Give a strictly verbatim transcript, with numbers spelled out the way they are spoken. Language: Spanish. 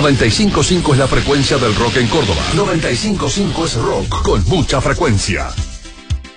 noventa y cinco punto cinco es la frecuencia del rock en Córdoba. noventa y cinco punto cinco es rock con mucha frecuencia.